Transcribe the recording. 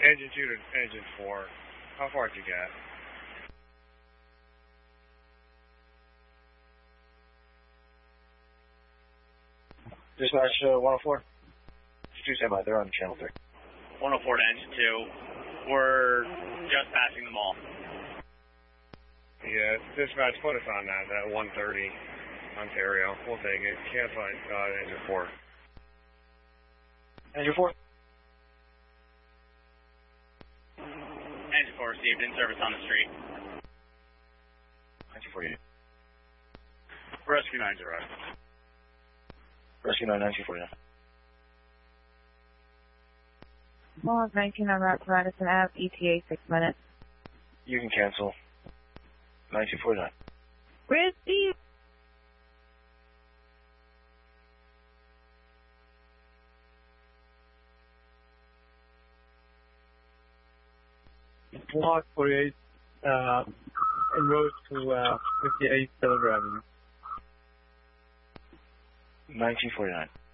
Engine 2 to Engine 4. How far did you get? Dispatch 104. 2 standby, they're on channel 3. 104 to Engine 2. We're just passing the mall. Yeah, dispatch, put us on that 130 Ontario. We'll take it. Can't find Engine 4. Engine 4? Engine 4 received, in service on the street. Engine 4 unit. Rescue 9's arrived. Rescue 9, 1949. Well, 19 on Route Radisson Ave, ETA 6 minutes. You can cancel. 1949. Where's Steve? Block 48, en route to 58 Silver Avenue. 1949.